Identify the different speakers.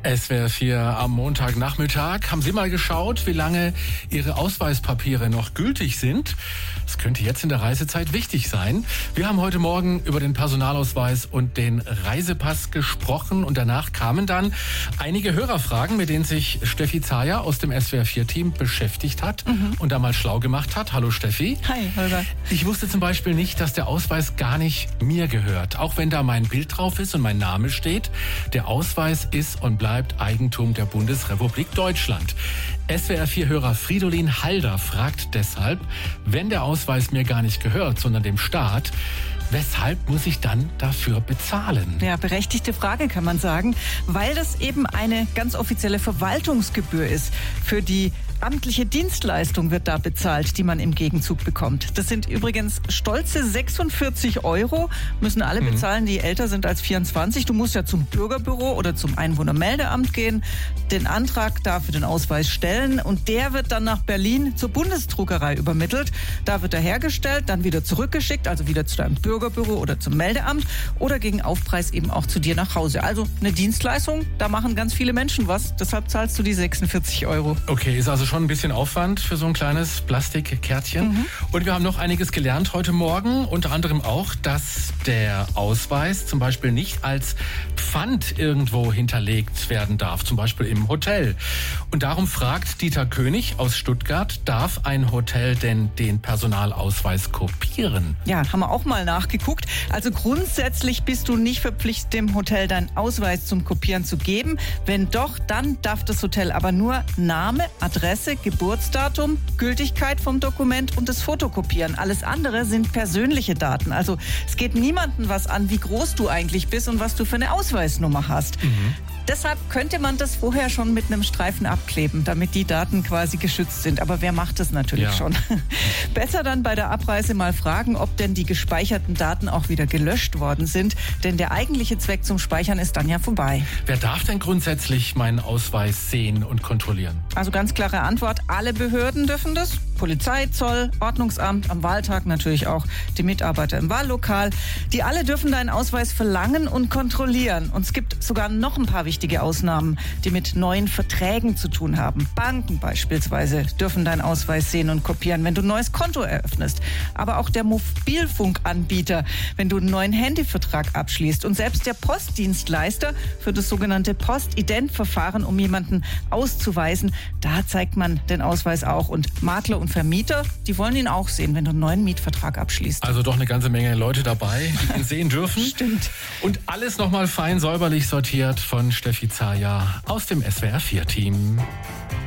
Speaker 1: SWR 4 am Montagnachmittag. Haben Sie mal geschaut, wie lange Ihre Ausweispapiere noch gültig sind? Das könnte jetzt in der Reisezeit wichtig sein. Wir haben heute Morgen über den Personalausweis und den Reisepass gesprochen und danach kamen dann einige Hörerfragen, mit denen sich Steffi Zayer aus dem SWR 4-Team beschäftigt hat und da mal schlau gemacht hat. Hallo Steffi.
Speaker 2: Hi, Holger.
Speaker 1: Ich wusste zum Beispiel nicht, dass der Ausweis gar nicht mir gehört. Auch wenn da mein Bild drauf ist und mein Name steht. Der Ausweis ist und bleibt Eigentum der Bundesrepublik Deutschland. SWR4-Hörer Fridolin Halder fragt deshalb, wenn der Ausweis mir gar nicht gehört, sondern dem Staat, weshalb muss ich dann dafür bezahlen?
Speaker 2: Ja, berechtigte Frage kann man sagen, weil das eben eine ganz offizielle Verwaltungsgebühr ist. Für die amtliche Dienstleistung wird da bezahlt, die man im Gegenzug bekommt. Das sind übrigens stolze 46 €, müssen alle bezahlen, die älter sind als 24. Du musst ja zum Bürgerbüro oder zum Einwohnermeldeamt gehen, den Antrag da für den Ausweis stellen und der wird dann nach Berlin zur Bundesdruckerei übermittelt. Da wird er hergestellt, dann wieder zurückgeschickt, also wieder zu deinem Bürgerbüro oder zum Meldeamt oder gegen Aufpreis eben auch zu dir nach Hause. Also eine Dienstleistung, da machen ganz viele Menschen was, deshalb zahlst du die 46 €.
Speaker 1: Okay, ist also schon ein bisschen Aufwand für so ein kleines Plastikkärtchen. Und wir haben noch einiges gelernt heute Morgen, unter anderem auch, dass der Ausweis zum Beispiel nicht als Pfand irgendwo hinterlegt werden darf, zum Beispiel im Hotel. Und darum fragt Dieter König aus Stuttgart, darf ein Hotel denn den Personalausweis kopieren?
Speaker 2: Ja, haben wir auch mal nachgeguckt. Also grundsätzlich bist du nicht verpflichtet, dem Hotel deinen Ausweis zum Kopieren zu geben. Wenn doch, dann darf das Hotel aber nur Name, Adresse, Geburtsdatum, Gültigkeit vom Dokument und das Foto kopieren. Alles andere sind persönliche Daten. Also es geht niemandem was an, wie groß du eigentlich bist und was du für eine Ausweisnummer hast. Deshalb könnte man das vorher schon mit einem Streifen abkleben, damit die Daten quasi geschützt sind. Aber wer macht das natürlich schon? Besser dann bei der Abreise mal fragen, ob denn die gespeicherten Daten auch wieder gelöscht worden sind. Denn der eigentliche Zweck zum Speichern ist dann ja vorbei.
Speaker 1: Wer darf denn grundsätzlich meinen Ausweis sehen und kontrollieren?
Speaker 2: Also ganz klare Antwort, alle Behörden dürfen das. Polizei, Zoll, Ordnungsamt, am Wahltag natürlich auch die Mitarbeiter im Wahllokal. Die alle dürfen deinen Ausweis verlangen und kontrollieren. Und es gibt sogar noch ein paar wichtige Ausnahmen, die mit neuen Verträgen zu tun haben. Banken beispielsweise dürfen deinen Ausweis sehen und kopieren, wenn du ein neues Konto eröffnest. Aber auch der Mobilfunkanbieter, wenn du einen neuen Handyvertrag abschließt. Und selbst der Postdienstleister für das sogenannte Postident-Verfahren, um jemanden auszuweisen, da zeigt man den Ausweis auch. Und Makler und Vermieter, die wollen ihn auch sehen, wenn du einen neuen Mietvertrag abschließt.
Speaker 1: Also doch eine ganze Menge Leute dabei, die ihn sehen dürfen.
Speaker 2: Stimmt.
Speaker 1: Und alles nochmal fein säuberlich sortiert von Steffi Zayer aus dem SWR 4-Team.